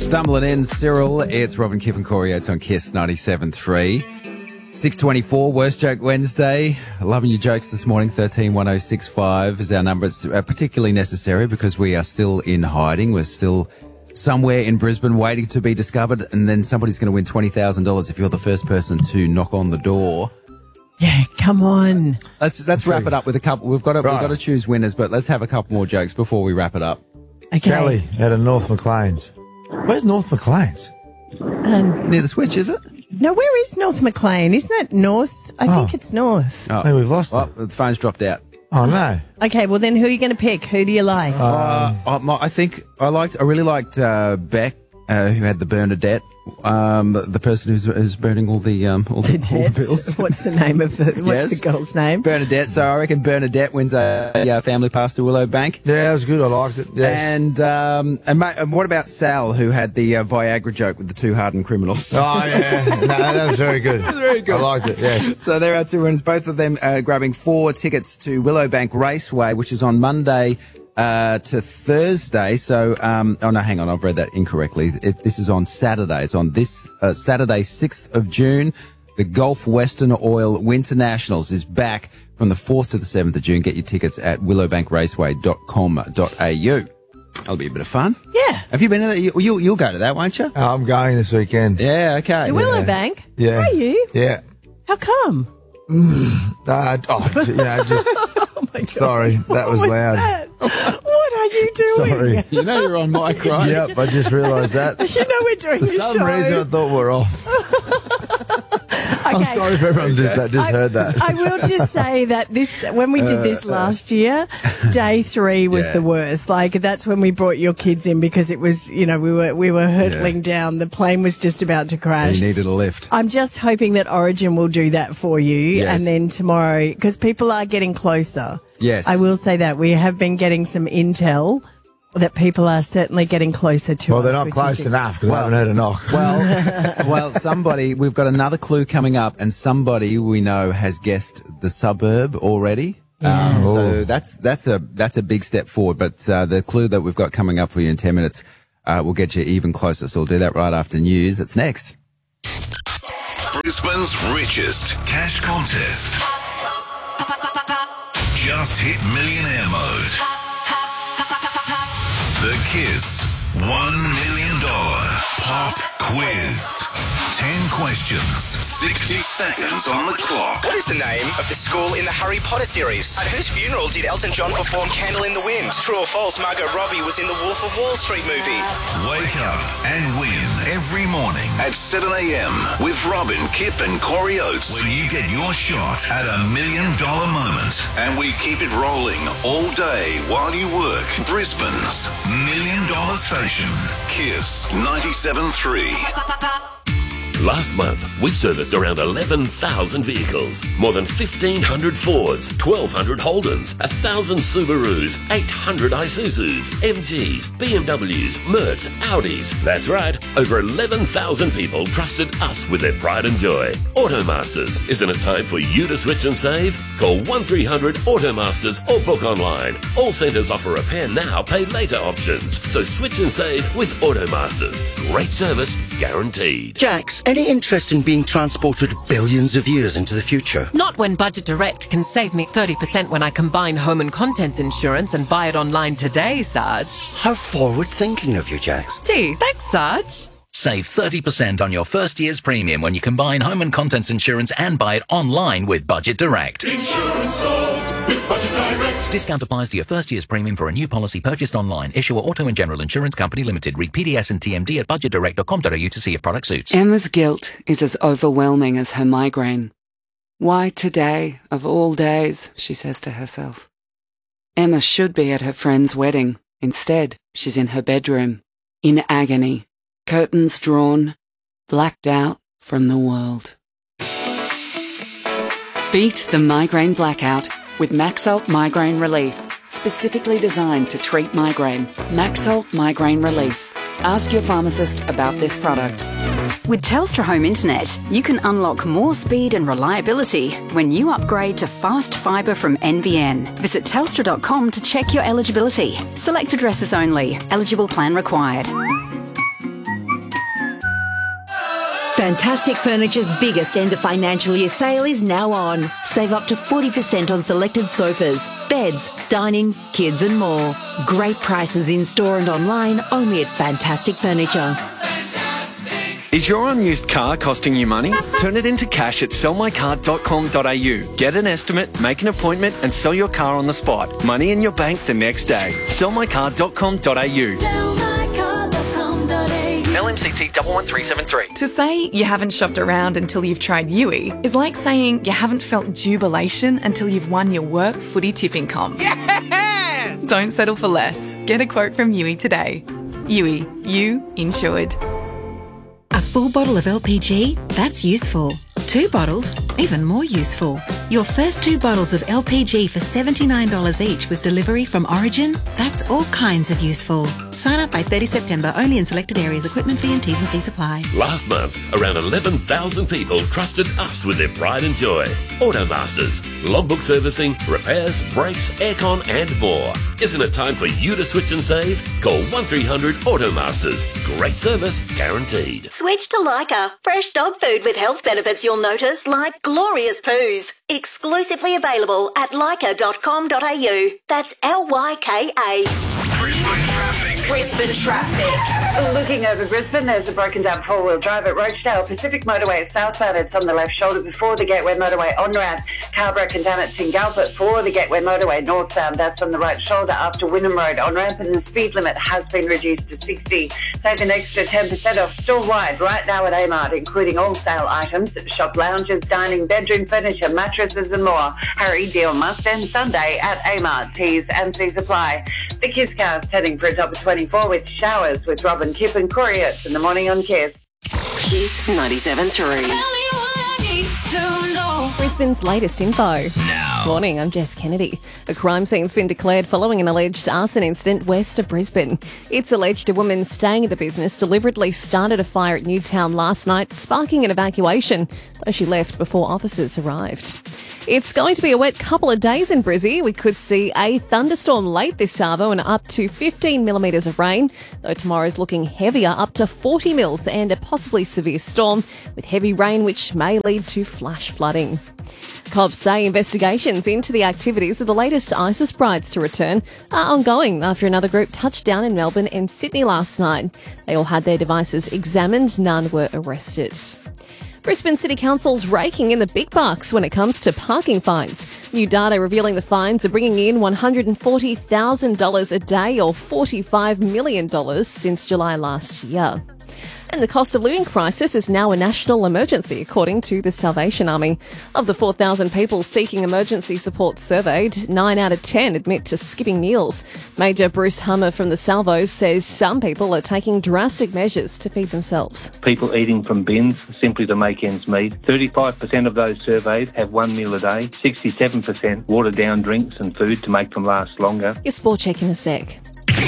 Stumbling in, Cyril. It's Robin, Kip and Corey Oates on KISS 97.3. 6:24, Worst Joke Wednesday. Loving your jokes this morning. 131065 is our number. It's particularly necessary because we are still in hiding. We're still somewhere in Brisbane waiting to be discovered, and then somebody's going to win $20,000 if you're the first person to knock on the door. Yeah, come on. Let's wrap it up with a couple. We've got to choose winners, but let's have a couple more jokes before we wrap it up. Okay. Kelly out of North Maclean's. Where's North Maclean's? Near the switch, is it? No, where is North Maclean? Isn't it north? I think it's north. Oh. Hey, we've lost Oh, it. the phone's dropped out. Oh, no. Okay, well then who are you going to pick? Who do you like? I think I really liked Beck, who had the Bernadette, the person who's burning all the bills. What's the name of what's the girl's name? Bernadette. So I reckon Bernadette wins a family pass to Willow Bank. Yeah, that was good. I liked it. Yes. And what about Sal, who had the Viagra joke with the two hardened criminals? Oh, yeah. No, that was very good. That was very good. I liked it, yes. So there are two winners, both of them grabbing 4 tickets to Willow Bank Raceway, which is on Monday to Thursday. So, oh no, hang on, I've read that incorrectly. This is on Saturday. It's on this Saturday, 6th of June. The Gulf Western Oil Winter Nationals is back from the 4th to the 7th of June. Get your tickets at willowbankraceway.com.au. That'll be a bit of fun. Yeah. Have you been to that? You'll go to that, won't you? I'm going this weekend. Yeah, okay. To Willow Bank? Yeah. Are you? Yeah. How come? Just... Oh my God. Sorry, that was loud. That? What are you doing? Sorry. You know you're on mic, right? Yep, I just realised that. You know we're doing For the show. some reason, I thought we're off. I'm Okay. sorry for everyone that just heard that. I will just say that when we did this last year, day 3 was the worst. Like, that's when we brought your kids in because it was, we were hurtling down. The plane was just about to crash. You needed a lift. I'm just hoping that Origin will do that for you. Yes. And then tomorrow, because people are getting closer. Yes. I will say that. We have been getting some intel that people are certainly getting closer to us. Well, they're not close enough because I haven't heard a knock. Well, we've got another clue coming up, and somebody we know has guessed the suburb already. So that's a big step forward. But the clue that we've got coming up for you in 10 minutes will get you even closer. So we'll do that right after news. That's next. Brisbane's richest cash contest. Just hit millionaire mode. The KISS $1 million pop quiz. 10 questions, 60 seconds on the clock. What is the name of the school in the Harry Potter series? At whose funeral did Elton John perform Candle in the Wind? True or false, Margot Robbie was in the Wolf of Wall Street movie? Wake up and win every morning at 7 a.m. with Robin, Kip and Corey Oates, when you get your shot at $1 million moment. And we keep it rolling all day while you work. Brisbane's $1 million station. KISS 97.3. Last month, we serviced around 11,000 vehicles, more than 1,500 Fords, 1,200 Holdens, 1,000 Subarus, 800 Isuzus, MGs, BMWs, Mercs, Audis. That's right, over 11,000 people trusted us with their pride and joy. Automasters, isn't it time for you to switch and save? Call 1300 Automasters or book online. All centres offer repair now, pay later options. So switch and save with Automasters. Great service, guaranteed. Jax, any interest in being transported billions of years into the future? Not when Budget Direct can save me 30% when I combine home and contents insurance and buy it online today, Sarge. How forward-thinking of you, Jax. Gee, thanks, Sarge. Save 30% on your first year's premium when you combine home and contents insurance and buy it online with Budget Direct. Insurance solved with Budget Direct. Discount applies to your first year's premium for a new policy purchased online. Issuer Auto and General Insurance Company Limited. Read PDS and TMD at budgetdirect.com.au to see if product suits. Emma's guilt is as overwhelming as her migraine. Why today, of all days, she says to herself. Emma should be at her friend's wedding. Instead, she's in her bedroom, in agony. Curtains drawn, blacked out from the world. Beat the migraine blackout with Maxalt Migraine Relief, specifically designed to treat migraine. Maxalt Migraine Relief. Ask your pharmacist about this product. With Telstra Home Internet, you can unlock more speed and reliability when you upgrade to fast fibre from NBN. Visit telstra.com to check your eligibility. Select addresses only. Eligible plan required. Fantastic Furniture's biggest end of financial year sale is now on. Save up to 40% on selected sofas, beds, dining, kids and more. Great prices in store and online only at Fantastic Furniture. Is your unused car costing you money? Turn it into cash at sellmycar.com.au. Get an estimate, make an appointment and sell your car on the spot. Money in your bank the next day. Sellmycar.com.au. LMCT 11373. To say you haven't shopped around until you've tried Yui is like saying you haven't felt jubilation until you've won your work footy tipping comp. Yes! Don't settle for less. Get a quote from Yui today. Yui, you insured. A full bottle of LPG? That's useful. 2 bottles? Even more useful. Your first 2 bottles of LPG for $79 each with delivery from Origin? That's all kinds of useful. Sign up by 30 September only in selected areas. Equipment fee and T's and C's apply. Last month, around 11,000 people trusted us with their pride and joy. Automasters, logbook servicing, repairs, brakes, aircon and more. Isn't it time for you to switch and save? Call 1300 Automasters. Great service guaranteed. Switch to Lyca. Fresh dog food with health benefits you'll notice, like glorious poos. Exclusively available at lyca.com.au. That's Lyka. Brisbane traffic. Looking over Brisbane, there's a broken down four-wheel drive at Rochedale. Pacific Motorway southbound, it's on the left shoulder before the Gateway Motorway on-ramp. Car broken down at Tingalpa for the Gateway Motorway northbound, that's on the right shoulder after Wynnum Road on-ramp, and the speed limit has been reduced to 60. Save an extra 10% off store-wide right now at Amart, including all sale items, shop lounges, dining, bedroom furniture, mattresses and more. Hurry, deal must end Sunday at Amart. T's and C's apply. The Kiss Cast heading for a top of 24 with showers with Robin, Kip and Corey Oates in the morning on Kiss. Kiss 97.3. Brisbane's latest info. Now. Morning, I'm Jess Kennedy. A crime scene's been declared following an alleged arson incident west of Brisbane. It's alleged a woman staying at the business deliberately started a fire at Newtown last night, sparking an evacuation, though she left before officers arrived. It's going to be a wet couple of days in Brizzy. We could see a thunderstorm late this Savo and up to 15 millimetres of rain, though tomorrow's looking heavier, up to 40 mils and a possibly severe storm with heavy rain which may lead to flash flooding. Cops say investigations into the activities of the latest ISIS brides to return are ongoing after another group touched down in Melbourne and Sydney last night. They all had their devices examined, none were arrested. Brisbane City Council's raking in the big bucks when it comes to parking fines. New data revealing the fines are bringing in $140,000 a day or $45 million since July last year. And the cost of living crisis is now a national emergency, according to the Salvation Army. Of the 4,000 people seeking emergency support surveyed, 9 out of 10 admit to skipping meals. Major Bruce Hummer from the Salvos says some people are taking drastic measures to feed themselves. People eating from bins simply to make ends meet. 35% of those surveyed have 1 meal a day. 67% watered down drinks and food to make them last longer. Your sport check in a sec.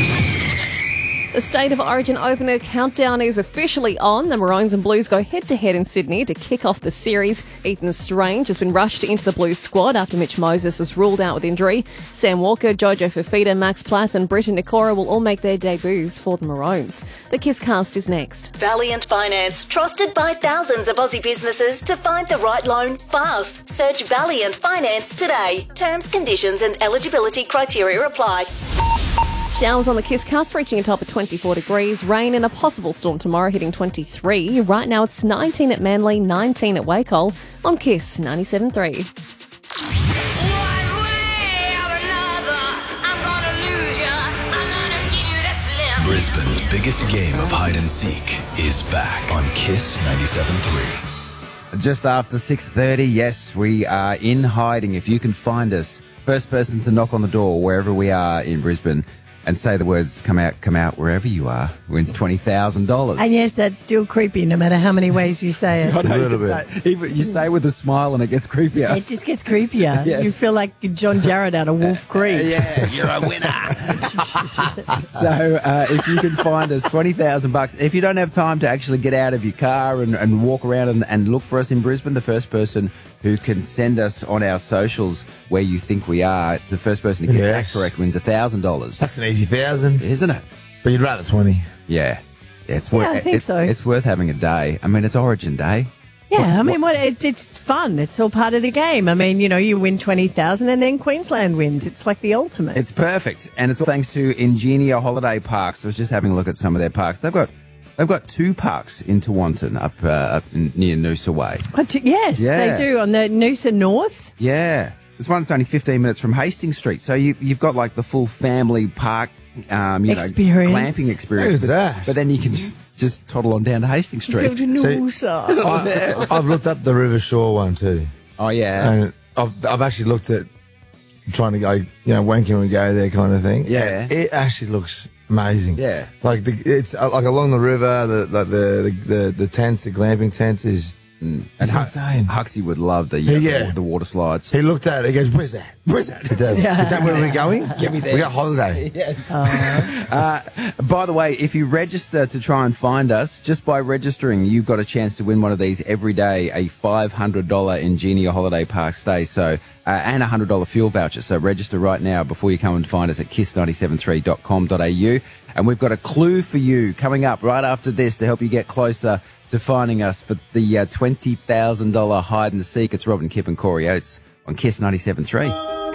The State of Origin opener countdown is officially on. The Maroons and Blues go head-to-head in Sydney to kick off the series. Ethan Strange has been rushed into the Blues squad after Mitch Moses was ruled out with injury. Sam Walker, Jojo Fafita, Max Plath and Britton Nikora will all make their debuts for the Maroons. The Kiss Cast is next. Valiant Finance, trusted by thousands of Aussie businesses to find the right loan fast. Search Valiant Finance today. Terms, conditions and eligibility criteria apply. Showers on the Kiss Cast reaching a top of 24 degrees. Rain and a possible storm tomorrow hitting 23. Right now it's 19 at Manly, 19 at Wacol. On Kiss 97.3. Brisbane's biggest game of hide and seek is back on Kiss 97.3. Just after 6:30, yes, we are in hiding. If you can find us, first person to knock on the door wherever we are in Brisbane and say the words come out wherever you are wins $20,000. And yes, that's still creepy no matter how many ways you say it. I know, you say it with a smile and it gets creepier. It just gets creepier. Yes. You feel like John Jarrett out of Wolf Creek. Yeah, you're a winner. So if you can find us, $20,000. If you don't have time to actually get out of your car and walk around and look for us in Brisbane, the first person who can send us on our socials where you think we are, the first person to get that correct wins $1,000. That's an easy 1,000. Isn't it? But you'd rather 20. Yeah. I think so. It's worth having a day. I mean, it's Origin Day. Yeah, it's fun. It's all part of the game. I mean, you win 20,000 and then Queensland wins. It's like the ultimate. It's perfect. And it's all thanks to Ingenia Holiday Parks. I was just having a look at some of their parks. They've got 2 parks in Tewantin up near Noosa Way. Yes, Yeah. they do on the Noosa North. Yeah. This one's only 15 minutes from Hastings Street. So you've got like the full family park experience. Glamping experience. Look at that. But then you can just toddle on down to Hastings Street. Go to Noosa. I've looked up the River Shore one too. Oh, yeah. And I've actually looked at trying to go, when can we go there kind of thing. Yeah. And it actually looks amazing. Yeah. Like it's like along the river, the tents, the glamping tents is And insane. Huxley would love the water slides. He looked at it, he goes, where's that? Where's that? Is that where we're going? Get me there. We got holiday. Yes. By the way, if you register to try and find us, just by registering, you've got a chance to win one of these every day, a $500 Ingenia Holiday Park stay, and a $100 fuel voucher. So register right now before you come and find us at kiss973.com.au. And we've got a clue for you coming up right after this to help you get closer to finding us for the $20,000 hide and seek. It's Robin, Kip and Corey Oates on Kiss 97.3.